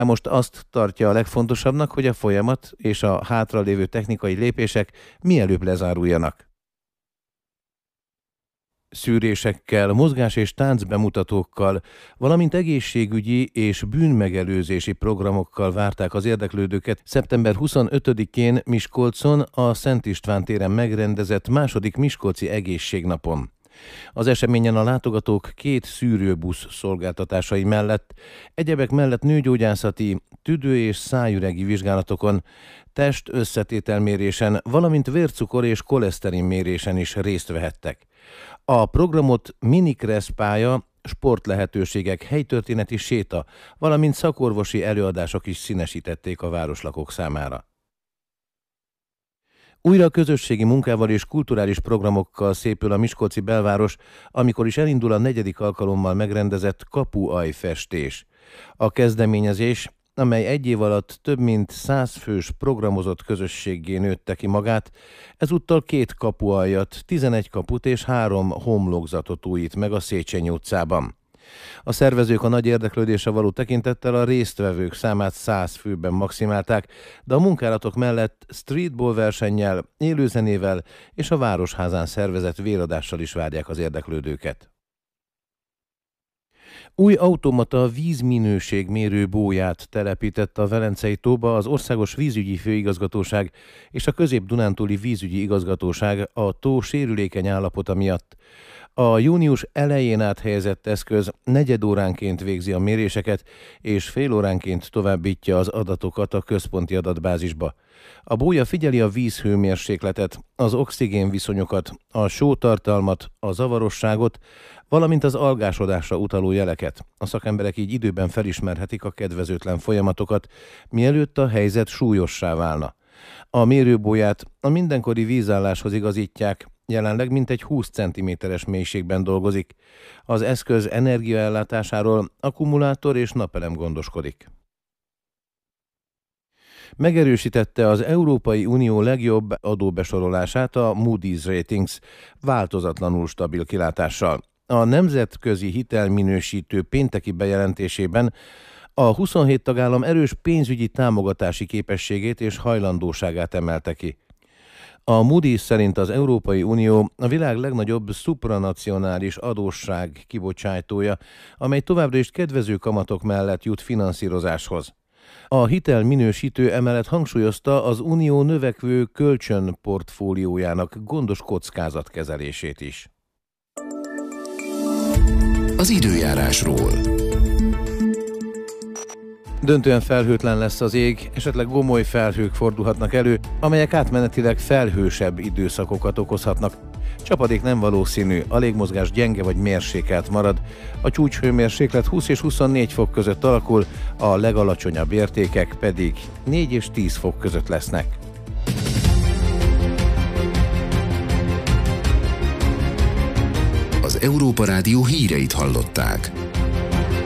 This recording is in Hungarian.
Most azt tartja a legfontosabbnak, hogy a folyamat és a hátralévő technikai lépések mielőbb lezáruljanak. Szűrésekkel, mozgás- és táncbemutatókkal, valamint egészségügyi és bűnmegelőzési programokkal várták az érdeklődőket szeptember 25-én Miskolcon a Szent István téren megrendezett második Miskolci Egészségnapon. Az eseményen a látogatók 2 szűrőbusz szolgáltatásai mellett, egyebek mellett nőgyógyászati, tüdő- és szájüregi vizsgálatokon, test-összetételmérésen, valamint vércukor- és koleszterinmérésen is részt vehettek. A programot mini-kresszpálya, sportlehetőségek, helytörténeti séta, valamint szakorvosi előadások is színesítették a városlakók számára. Újra közösségi munkával és kulturális programokkal szépül a miskolci belváros, amikor is elindul a 4. alkalommal megrendezett kapuajfestés. A kezdeményezés, amely egy év alatt több mint 100 fős programozott közösséggé nőtte ki magát, ezúttal 2 kapualjat, 11 kaput és 3 homlokzatot újít meg a Széchenyi utcában. A szervezők a nagy érdeklődésre való tekintettel a résztvevők számát 100 főben maximálták, de a munkálatok mellett streetball versennyel, élőzenével és a Városházán szervezett véradással is várják az érdeklődőket. Új automata vízminőségmérő bóját telepített a Velencei tóba az Országos Vízügyi Főigazgatóság és a Közép-Dunántúli Vízügyi Igazgatóság a tó sérülékeny állapota miatt. A június elején áthelyezett eszköz negyedóránként végzi a méréseket, és félóránként továbbítja az adatokat a központi adatbázisba. A bója figyeli a vízhőmérsékletet, az oxigénviszonyokat, a sótartalmat, a zavarosságot, valamint az algásodásra utaló jeleket. A szakemberek így időben felismerhetik a kedvezőtlen folyamatokat, mielőtt a helyzet súlyossá válna. A mérőbóját a mindenkori vízálláshoz igazítják, jelenleg mintegy 20 cm-es mélységben dolgozik. Az eszköz energiaellátásáról akkumulátor és napelem gondoskodik. Megerősítette az Európai Unió legjobb adóbesorolását a Moody's Ratings változatlanul stabil kilátással. A nemzetközi hitelminősítő pénteki bejelentésében a 27 tagállam erős pénzügyi támogatási képességét és hajlandóságát emelte ki. A Moody's szerint az Európai Unió a világ legnagyobb szupranacionális adósság kibocsátója, amely továbbra is kedvező kamatok mellett jut finanszírozáshoz. A hitelminősítő emellett hangsúlyozta az unió növekvő kölcsönportfóliójának gondos kockázatkezelését is. Az időjárásról. Döntően felhőtlen lesz az ég, esetleg gomoly felhők fordulhatnak elő, amelyek átmenetileg felhősebb időszakokat okozhatnak. Csapadék nem valószínű, a légmozgás gyenge vagy mérsékelt marad. A csúcshőmérséklet 20 és 24 fok között alakul, a legalacsonyabb értékek pedig 4 és 10 fok között lesznek. Az Európa Rádió híreit hallották.